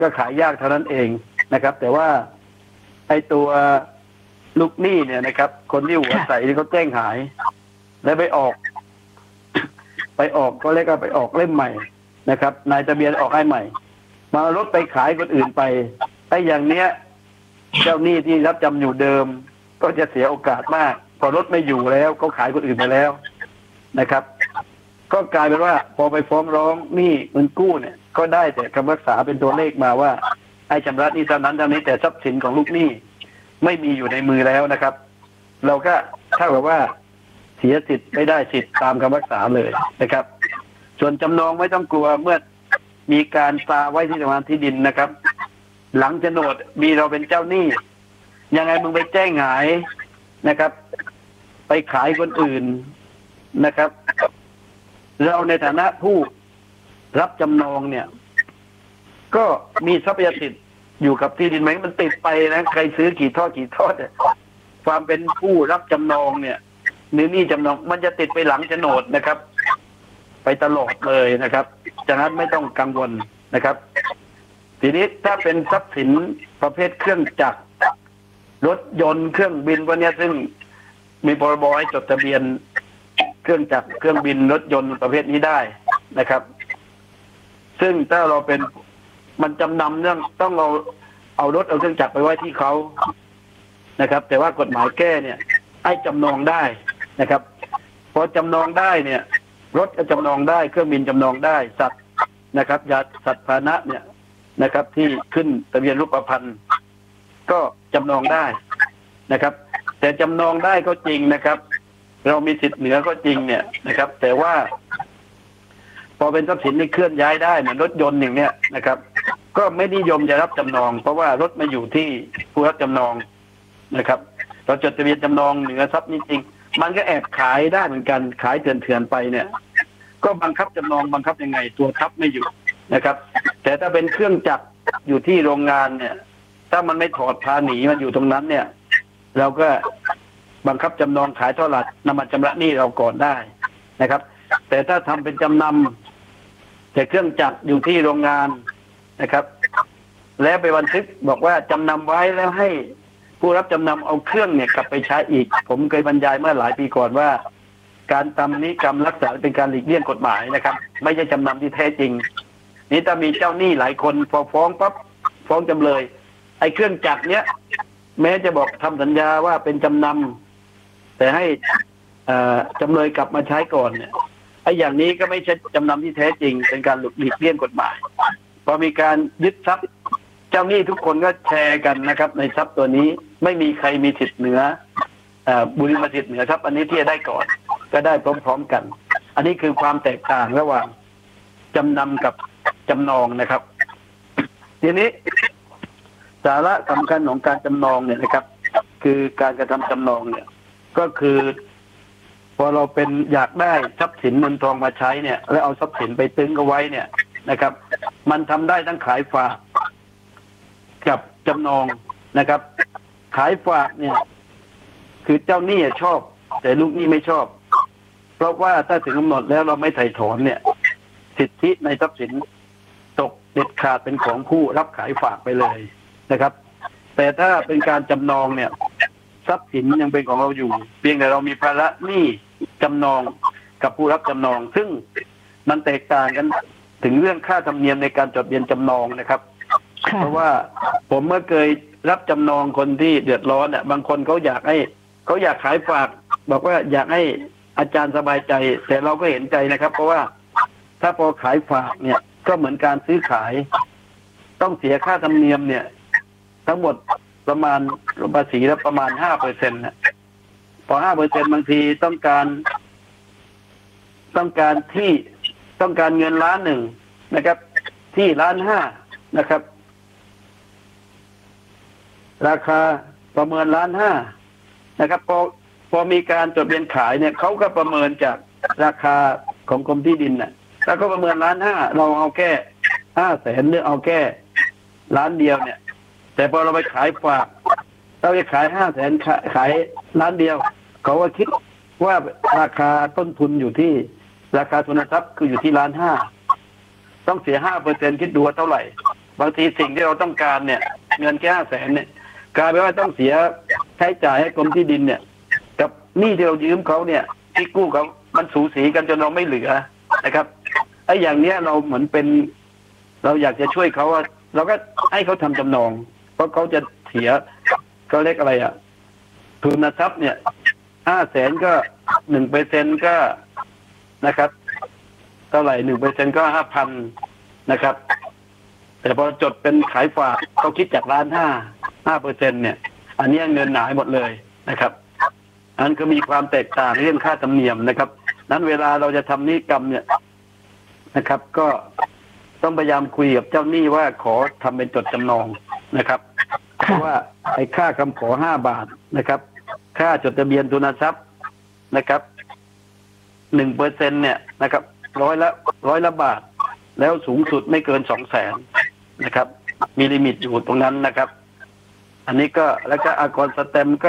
ก็ขายยากเท่านั้นเองนะครับแต่ว่าไอ้ตัวลูกหนี้เนี่ยนะครับคนที่หัวใสที่เขาแจ้งหายแล้วไปออกก็เรียกว่าไปออกเล่มใหม่นะครับนายทะเบียนออกให้ใหม่มารถไปขายคนอื่นไปไอ้อย่างเนี้ยเจ้าหนี้ที่รับจำอยู่เดิมก็จะเสียโอกาสมากพอรถไม่อยู่แล้วก็ขายคนอื่นไปแล้วนะครับก็กลายเป็นว่าพอไปฟ้องร้องหนี้เงินกู้เนี่ยก็ได้แต่คำรักษาเป็นตัวเลขมาว่าไอ้ชำระหนี้เท่านั้นเท่านี้แต่ทรัพย์สินของลูกหนี้ไม่มีอยู่ในมือแล้วนะครับเราก็เท่ากับว่าเสียสิทธิ์ไม่ได้สิทธิ์ตามคำรักษาเลยนะครับส่วนจำนองไม่ต้องกลัวเมื่อมีการตราไว้ที่สำนักงานที่ดินนะครับหลังโฉนดมีเราเป็นเจ้าหนี้ยังไงมึงไปแจ้งหายนะครับไปขายคนอื่นนะครับเราในฐานะผู้รับจำนองเนี่ยก็มีทรัพยสิทธิ์อยู่กับที่ดินไหมมันติดไปนะใครซื้อกี่ทอดเนี่ยความเป็นผู้รับจำนองเนี่ยหนี้จำนองมันจะติดไปหลังโฉนดนะครับไปตลอดเลยนะครับจากนั้นไม่ต้องกังวลนะครับทีนี้ถ้าเป็นทรัพย์สินประเภทเครื่องจักรรถยนต์เครื่องบินพวกนี้ซึ่งมีพรบให้จดทะเบียนเครื่องจักรเครื่องบินรถยนต์ประเภทนี้ได้นะครับซึ่งถ้าเราเป็นมันจำนำเรื่องต้องเอารถเอาเครื่องจักรไปไว้ที่เขานะครับแต่ว่ากฎหมายแก้เนี่ยให้จำนองได้นะครับพอจำนองได้เนี่ยรถจำนองได้เครื่องบินจำนองได้สัตว์นะครับยาสัตว์พาหนะเนี่ยนะครับที่ขึ้นทะเบียนรูปพรรณก็จำนองได้นะครับแต่จำนองได้ก็จริงนะครับเรามีสิทธิ์เหนือก็จริงเนี่ยนะครับแต่ว่าพอเป็นทรัพย์สินที่เคลื่อนย้ายได้เหมือนรถยนต์อย่างเนี้ยนะครับก็ไม่นิยมจะรับจำนองเพราะว่ารถมาอยู่ที่ผู้รับจำนองนะครับเราจดทะเบียนจำนองเหนือทรัพย์นี้จริงมันก็แอบขายได้เหมือนกันขายเถื่อนๆไปเนี่ยก็บังคับจำนองบังคับยังไงตัวทับไม่อยู่นะครับแต่ถ้าเป็นเครื่องจักรอยู่ที่โรงงานเนี่ยถ้ามันไม่ถอดพาหนีมันอยู่ตรงนั้นเนี่ยเราก็บังคับจำนองขายเท่าไหร่นำมาชำระหนี้เราก่อนได้นะครับแต่ถ้าทำเป็นจำนำแต่เครื่องจักรอยู่ที่โรงงานนะครับแล้วไปบันทึกบอกว่าจำนำไว้แล้วให้ผู้รับจำนำเอาเครื่องเนี่ยกลับไปใช้อีกผมเคยบรรยายเมื่อหลายปีก่อนว่าการทำนิกรรมรักษาเป็นการหลีกเลี่ยงกฎหมายนะครับไม่ใช่จำนำที่แท้จริงนี่ถ้ามีเจ้าหนี้หลายคนพอฟ้องปั๊บฟ้องจำเลยไอ้เครื่องจักรเนี้ยแม้จะบอกทำสัญญาว่าเป็นจำนำแต่ให้จำเลยกลับมาใช้ก่อนเนี่ยไอ้อย่างนี้ก็ไม่ใช่จำนำที่แท้จริงเป็นการหลีกเลี่ยงกฎหมายพอมีการยึดทรัพย์เจ้าหนี้ทุกคนก็แชร์กันนะครับในทรัพย์ตัวนี้ไม่มีใครมีสิทธิ์เหนือบุริมสิทธิ์เหนือทรัพย์อันนี้ที่จะได้ก่อนก็ได้พร้อมๆกันอันนี้คือความแตกต่างระหว่างจำนำกับจำนองนะครับทีนี้สาระสำคัญของการจำนองเนี่ยนะครับคือการกระทำจำนองเนี่ยก็คือพอเราเป็นอยากได้ทรัพย์สินเงินทองมาใช้เนี่ยแล้วเอาทรัพย์สินไปตึงเอาไว้เนี่ยนะครับมันทำได้ทั้งขายฝากกับจำนองนะครับขายฝากเนี่ยคือเจ้าหนี้ชอบแต่ลูกหนี้ไม่ชอบเพราะว่าถ้าถึงกำหนดแล้วเราไม่ไถ่ถอนเนี่ยสิทธิในทรัพย์สินตกเด็ดขาดเป็นของผู้รับขายฝากไปเลยนะครับแต่ถ้าเป็นการจำนองเนี่ยทรัพย์สินยังเป็นของเราอยู่เพียงแต่เรามีภาระหนี้จำนองกับผู้รับจำนองซึ่งมันแตกต่างกันถึงเรื่องค่าธรรมเนียมในการจดทะเบียนจำนองนะครับเพราะว่าผมเมื่อเคยรับจำนองคนที่เดือดร้อนเนี่ยบางคนเขาอยากขายฝากบอกว่าอยากให้อาจารย์สบายใจแต่เราก็เห็นใจนะครับเพราะว่าถ้าพอขายฝากเนี่ยก็เหมือนการซื้อขายต้องเสียค่าธรรมเนียมเนี่ยทั้งหมดประมาณภาษีแล้วประมาณ5%นะพอ5%บางทีต้องการเงิน1,000,000นะครับที่1,500,000นะครับราคาประเมิน1,500,000นะครับพอมีการจดทะเบียนขายเนี่ยเขาก็ประเมินจากราคาของกรมที่ดินน่ะแล้วก็ประเมิน1,500,000เราเอาแค่500,000หรือเอาแค่1,000,000เนี่ยแต่พอเราไปขายฝากเราไปขาย500,000ขาย1,000,000เขาก็คิดว่าราคาต้นทุนอยู่ที่ราคาทุนทรัพย์คืออยู่ที่1,500,000ต้องเสีย5%คิดดูว่าเท่าไหร่บางทีสิ่งที่เราต้องการเนี่ยเงินแค่500,000เนี่ยกลายเป็นว่าต้องเสียใช้จ่ายให้กรมที่ดินเนี่ยกับหนี้ที่เรายืมเขาเนี่ยที่กู้เขามันสูสีกันจนเราไม่เหลือนะครับไอ้อย่างเนี้ยเราเหมือนเป็นเราอยากจะช่วยเขาเราก็ให้เขาทำจำนองเพราะเขาจะเสียเขาเรียกอะไรทุนทรัพย์เนี่ย500,000ก็1%ก็นะครับเท่าไหร่1%ก็5,000นะครับแต่พอจดเป็นขายฝากเขาคิดจาก5%เนี่ยอันนี้เงินหายหมดเลยนะครับอันก็มีความแตกต่างเรื่องค่าธรรมเนียมนะครับนั้นเวลาเราจะทำนิติกรรมเนี่ยนะครับก็ต้องพยายามคุยกับเจ้าหนี้ว่าขอทำเป็นจดจำนองนะครับเพราะว่าไอ้ค่าคำขอ5 บาทนะครับค่าจดทะเบียนทุนทรัพย์นะครับ1%เนี่ยนะครับร้อยละบาทแล้วสูงสุดไม่เกิน200,000นะครับมีลิมิตอยู่ตรงนั้นนะครับอันนี้ก็แล้วก็อากรสแตมป์ก็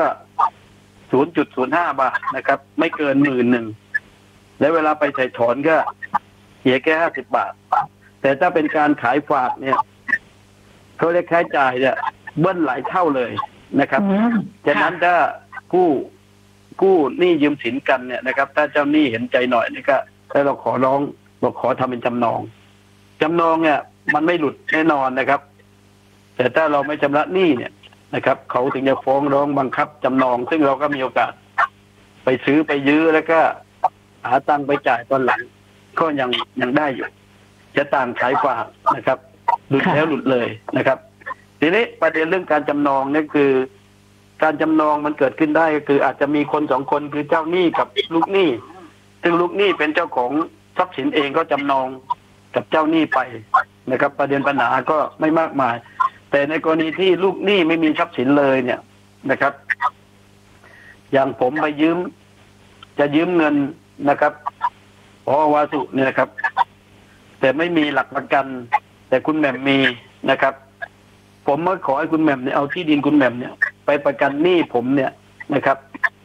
0.05 บาทนะครับไม่เกิน10,000แล้วเวลาไปใส่ถอนก็เสียแค่50 บาทแต่ถ้าเป็นการขายฝากเนี่ยเขาเรียกค่าใช้จ่ายเนี่ยเบิ้ลหลายเท่าเลยนะครับฉะนั้นถ้ากู้หนี้ยืมสินกันเนี่ยนะครับถ้าเจ้าหนี้เห็นใจหน่อยนี่ก็ถ้าเราขอร้องเราขอทำเป็นจำนองเนี่ยมันไม่หลุดแน่นอนนะครับแต่ถ้าเราไม่ชำระหนี้เนี่ยนะครับเขาถึงจะฟ้องร้องบังคับจำนองซึ่งเราก็มีโอกาสไปซื้อไปยื้อแล้วก็หาตังค์ไปจ่ายตอนหลังก็ยังได้อยู่จะต่างขายฝากนะครับหลุดแล้วหลุดเลยนะครับทีนี้ประเด็นเรื่องการจำนองนี่คือการจำนองมันเกิดขึ้นได้ก็คืออาจจะมีคน2 คนคือเจ้าหนี้กับลูกหนี้ซึ่งลูกหนี้เป็นเจ้าของทรัพย์สินเองก็จำนองกับเจ้าหนี้ไปนะครับประเด็นปัญหาก็ไม่มากมายแต่ในกรณีที่ลูกหนี้ไม่มีทรัพย์สินเลยเนี่ยนะครับอย่างผมไปจะยืมเงินนะครับผอ.วาสุเนี่ยนะครับแต่ไม่มีหลักประกันแต่คุณแหม่มมีนะครับผมมาขอให้คุณแหม่มเนี่ยเอาที่ดินคุณแหม่มเนี่ยไปประกันหนี้ผมเนี่ยนะครับ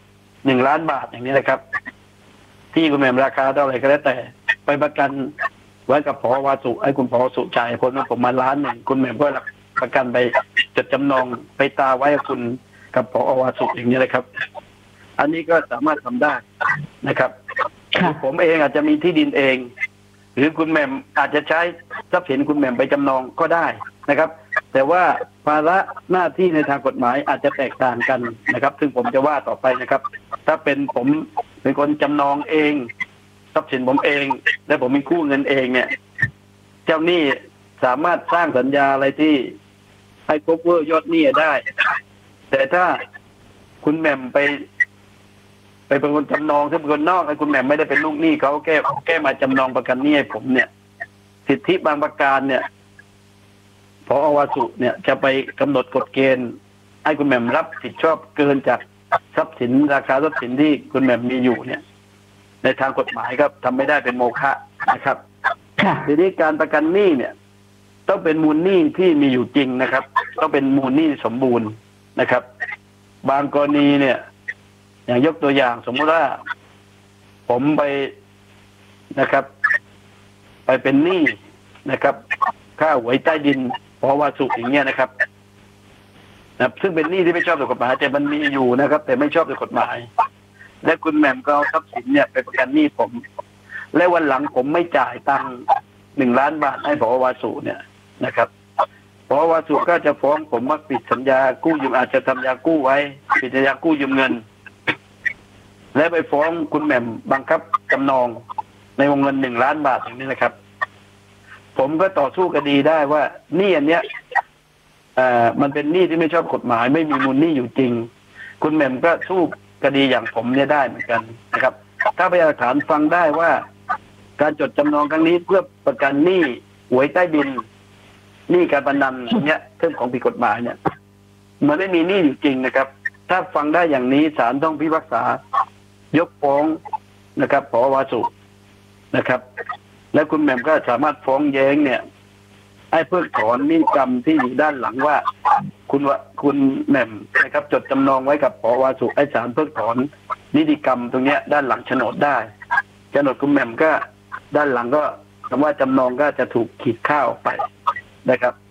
1 ล้านบาทอย่างนี้นะครับที่คุณแหม่มราคาเท่าไหร่ก็แล้วแต่ไปประกันไว้กับผอ.วาสุให้คุณผอ.สุจ่ายผลว่าผมมา1 ล้านคุณแหม่มก็ประกันไปจดจำนองไปตาไว้กับคุณกับผอ.วาสุอย่างนี้เลยครับอันนี้ก็สามารถทำได้นะครับผมเองอาจจะมีที่ดินเองหรือคุณแหม่มอาจจะใช้ทรัพย์สินคุณแหม่มไปจำนองก็ได้นะครับแต่ว่าภาระหน้าที่ในทางกฎหมายอาจจะแตกต่างกันนะครับซึ่งผมจะว่าต่อไปนะครับถ้าเป็นผมเป็นคนจำนองเองทรัพย์สินผมเองและผมมีกู้เงินเองเนี่ยเจ้าหนี้สามารถสร้างสัญญาอะไรที่ให้ครบยอดหนี้ได้แต่ถ้าคุณแหม่มไปเป็นคนจำนองซึ่งเป็นคนนอกไอ้คุณแหม่มไม่ได้เป็นลูกหนี้เขาแก้มาจำนองประกันหนี้ให้ผมเนี่ยสิทธิบางประการเนี่ยผอ.วาสุเนี่ยจะไปกำหนดกฎเกณฑ์ให้คุณแหม่มรับผิดชอบเกินจากทรัพย์สินราคาทรัพย์สินที่คุณแหม่มมีอยู่เนี่ยในทางกฎหมายครับทำไม่ได้เป็นโมฆะนะครับทีนี้การประกันหนี้เนี่ยต้องเป็นมูลหนี้ที่มีอยู่จริงนะครับต้องเป็นมูลหนี้สมบูรณ์นะครับบางกรณีเนี่ยอย่างยกตัวอย่างสมมติว่าผมไปนะครับไปเป็นหนี้นะครับค่าหวยใต้ดินผอ.วาสุอย่างเงี้ยนะครับซึ่งเป็นหนี้ที่ไม่ชอบด้วยกฎหมายแต่มันมีอยู่นะครับแต่ไม่ชอบด้วยกฎหมายและคุณแหม่มก็เอาทรัพย์สินเนี่ยไปประกันหนี้ผมและวันหลังผมไม่จ่ายตังค์1 ล้านบาทให้ผอ.วาสุเนี่ยนะครับผอ.วาสุก็จะฟ้องผมว่าผิดสัญญากู้ยืมอาจจะทำสัญญากู้ไว้ผิดสัญญากู้ยืมเงินและไปฟ้องคุณแหม่มบังคับจำนองในวงเงิน1 ล้านบาทอย่างนี้นะครับผมก็ต่อสู้คดีได้ว่าหนี้อันเนี้ยมันเป็นหนี้ที่ไม่ชอบกฎหมายไม่มีมูลหนี้อยู่จริงคุณแหม่มก็สู้คดีอย่างผมเนี่ยได้เหมือนกันนะครับถ้าพยานหลักฐานฟังได้ว่าการจดจำนองครั้งนี้เพื่อประกันหนี้หวยใต้ดินหนี้การพนันเนี้ยเรื่องของผิดกฎหมายเนี่ยมันไม่มีหนี้อยู่จริงนะครับถ้าฟังได้อย่างนี้ศาลต้องพิพากษายกฟ้องนะครับผอ.วาสุนะครับและคุณแหม่มก็สามารถฟ้องแย้งเนี่ยให้เพิกถอนนิติกรรมที่อยู่ด้านหลังว่าคุณแหม่มนะครับจดจำนองไว้กับผอ.วาสุให้ศาลเพิกถอนนิติกรรมตรงเนี้ยด้านหลังโฉนดได้โฉนดคุณแหม่มก็ด้านหลังก็คำว่าจำนองก็จะถูกขีดค่าออกไปนะครับ